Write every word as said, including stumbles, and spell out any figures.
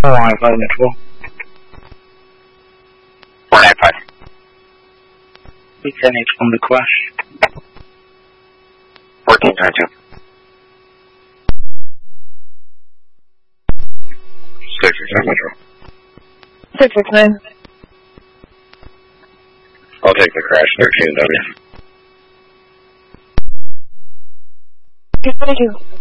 Hawaii five Metro. four nine five. We ten H from the crash. fourteen nine two. six six nine Metro. six six nine. I'll take the crash, thirteen W. two twenty-two.